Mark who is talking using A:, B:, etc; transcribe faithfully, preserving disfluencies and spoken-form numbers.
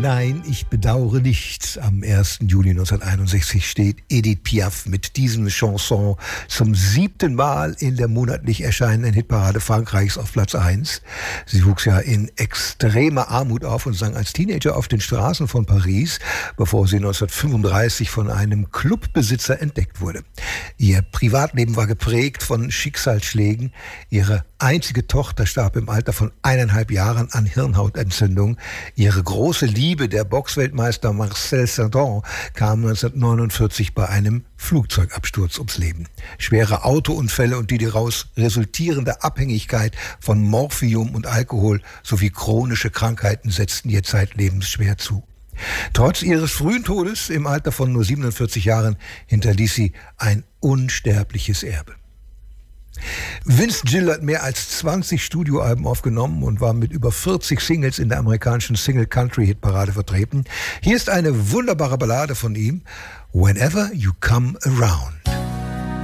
A: Nein, ich bedauere nicht. Am ersten Juli neunzehnhunderteinundsechzig steht Edith Piaf mit diesem Chanson zum siebten Mal in der monatlich erscheinenden Hitparade Frankreichs auf Platz eins. Sie wuchs ja in extremer Armut auf und sang als Teenager auf den Straßen von Paris, bevor sie neunzehnhundertfünfunddreißig von einem Clubbesitzer entdeckt wurde. Ihr Privatleben war geprägt von Schicksalsschlägen. Ihre einzige Tochter starb im Alter von eineinhalb Jahren an Hirnhautentzündung. Ihre große Liebe, der Boxweltmeister Marcel Cerdan, kam neunzehnhundertneunundvierzig bei einem Flugzeugabsturz ums Leben. Schwere Autounfälle und die daraus resultierende Abhängigkeit von Morphium und Alkohol sowie chronische Krankheiten setzten ihr zeitlebens schwer zu. Trotz ihres frühen Todes im Alter von nur siebenundvierzig Jahren hinterließ sie ein unsterbliches Erbe. Vince Gill hat mehr als zwanzig Studioalben aufgenommen und war mit über vierzig Singles in der amerikanischen Single-Country-Hitparade vertreten. Hier ist eine wunderbare Ballade von ihm, Whenever You Come Around.